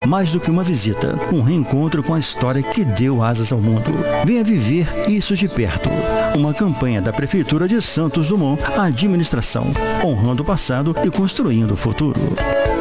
Mais do que uma visita, um reencontro com a história que deu asas ao mundo. Venha viver isso de perto. Uma campanha da Prefeitura de Santos Dumont, a administração, honrando o passado e construindo o futuro.